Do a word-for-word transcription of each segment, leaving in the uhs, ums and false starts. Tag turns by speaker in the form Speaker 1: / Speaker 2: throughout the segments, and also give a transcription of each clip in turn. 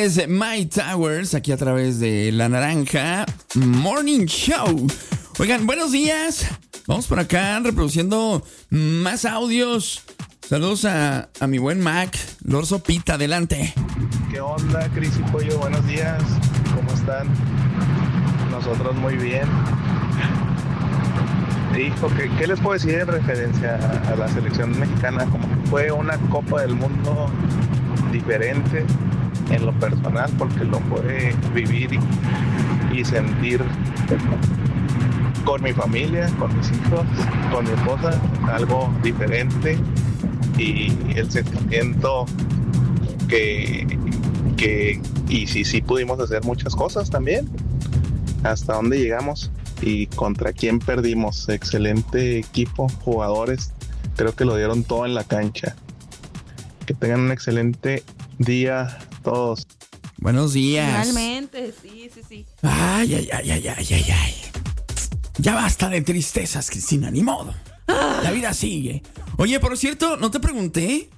Speaker 1: es My Towers, aquí a través de La Naranja Morning Show. Oigan, buenos días. Vamos por acá reproduciendo más audios. Saludos a, a mi buen Mac, Lord Sopita, adelante.
Speaker 2: ¿Qué onda, Cris y Pollo? Buenos días. ¿Cómo están? Nosotros muy bien. Hijo, ¿qué, qué les puedo decir en referencia a, a la selección mexicana? Como que fue una Copa del Mundo diferente en lo personal, porque lo pude vivir y, y sentir con mi familia, con mis hijos, con mi esposa, algo diferente, y el sentimiento que, que y sí, sí pudimos hacer muchas cosas también, hasta dónde llegamos y contra quién perdimos. Excelente equipo, jugadores, creo que lo dieron todo en la cancha. Que tengan un excelente día todos.
Speaker 1: Buenos días.
Speaker 3: Realmente, sí, sí, sí.
Speaker 1: Ay, ay, ay, ay, ay, ay, ay. Ya basta de tristezas, Cristina, ni modo. Ah. La vida sigue. Oye, por cierto, no te pregunté.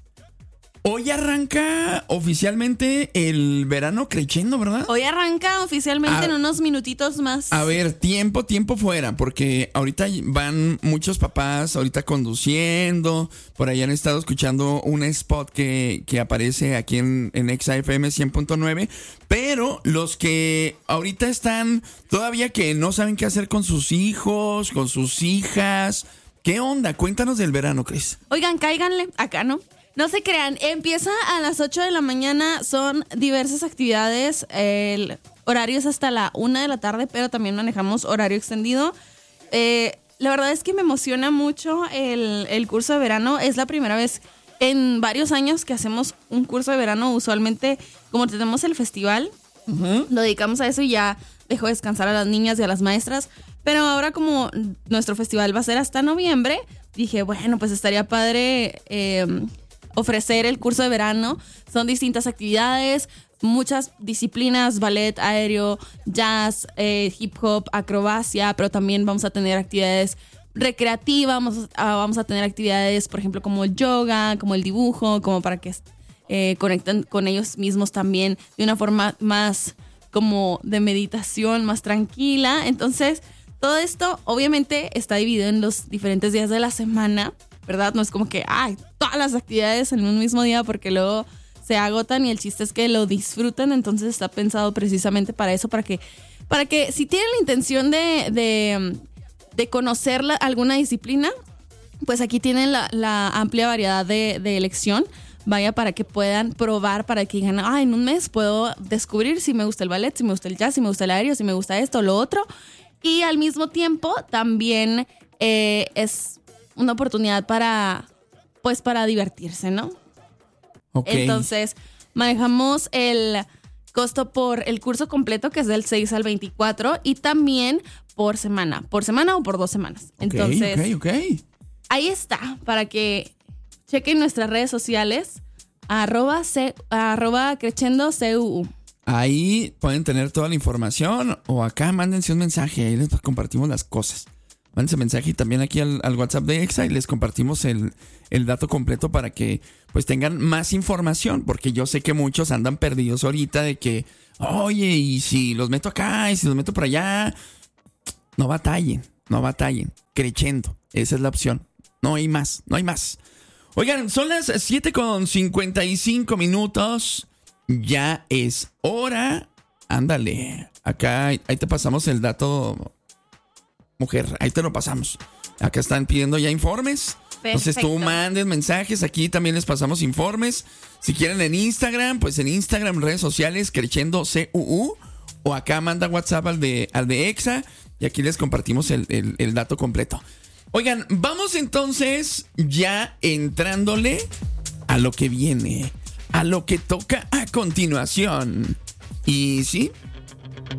Speaker 1: Hoy arranca oficialmente el verano creciendo, ¿verdad?
Speaker 3: Hoy arranca oficialmente a, en unos minutitos más.
Speaker 1: A ver, tiempo, tiempo fuera, porque ahorita van muchos papás ahorita conduciendo. Por ahí han estado escuchando un spot que, que aparece aquí en, en Exa F M cien punto nueve. Pero los que ahorita están todavía que no saben qué hacer con sus hijos, con sus hijas. ¿Qué onda? Cuéntanos del verano, Cris.
Speaker 3: Oigan, cáiganle acá, ¿no? No se crean, empieza a las ocho de la mañana, son diversas actividades, el horario es hasta la una de la tarde, pero también manejamos horario extendido. Eh, la verdad es que me emociona mucho el, el curso de verano, es la primera vez en varios años que hacemos un curso de verano. Usualmente, como tenemos el festival, uh-huh. lo dedicamos a eso y ya dejo descansar a las niñas y a las maestras, pero ahora como nuestro festival va a ser hasta noviembre, dije, bueno, pues estaría padre eh, ofrecer el curso de verano. Son distintas actividades, muchas disciplinas, ballet, aéreo, jazz, eh, hip hop, acrobacia, pero también vamos a tener actividades recreativas, vamos a, vamos a tener actividades, por ejemplo, como el yoga, como el dibujo, como para que eh, conecten con ellos mismos también de una forma más como de meditación, más tranquila. Entonces, todo esto obviamente está dividido en los diferentes días de la semana, ¿verdad? No es como que, ay, todas las actividades en un mismo día, porque luego se agotan y el chiste es que lo disfruten. Entonces está pensado precisamente para eso, para que, para que si tienen la intención de, de, de conocer la, alguna disciplina, pues aquí tienen la, la amplia variedad de, de elección. Vaya, para que puedan probar, para que digan, ah, en un mes puedo descubrir si me gusta el ballet, si me gusta el jazz, si me gusta el aéreo, si me gusta esto o lo otro. Y al mismo tiempo también eh, es una oportunidad para, pues, para divertirse, ¿no?
Speaker 1: Okay.
Speaker 3: Entonces, manejamos el costo por el curso completo, que es del seis al veinticuatro, y también por semana, por semana o por dos semanas.
Speaker 1: Okay,
Speaker 3: Entonces,
Speaker 1: okay, okay.
Speaker 3: ahí está, para que chequen nuestras redes sociales, arroba, c, arroba creciendo C U U.
Speaker 1: Ahí pueden tener toda la información, o acá mándense un mensaje, ahí les compartimos las cosas. Mándense mensaje y también aquí al, al WhatsApp de Exa y les compartimos el, el dato completo para que pues tengan más información, porque yo sé que muchos andan perdidos ahorita de que, oye, y si los meto acá y si los meto por allá, no batallen, no batallen, creciendo, esa es la opción, no hay más, no hay más. Oigan, son las siete con cincuenta y cinco minutos, ya es hora, ándale, acá ahí te pasamos el dato. Mujer, ahí te lo pasamos. Acá están pidiendo ya informes. Perfecto. Entonces tú mandes mensajes. Aquí también les pasamos informes. Si quieren en Instagram, pues en Instagram, redes sociales, creciendo C U U. O acá manda WhatsApp al de, al de Exa. Y aquí les compartimos el, el, el dato completo. Oigan, vamos entonces ya entrándole a lo que viene. A lo que toca a continuación. Y sí,